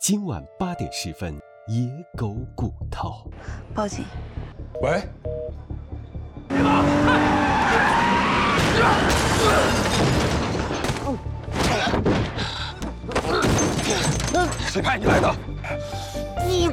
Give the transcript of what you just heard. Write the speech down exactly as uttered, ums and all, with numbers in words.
今晚八点十分，野狗骨头。 报警。 喂。谁派你来的？ 你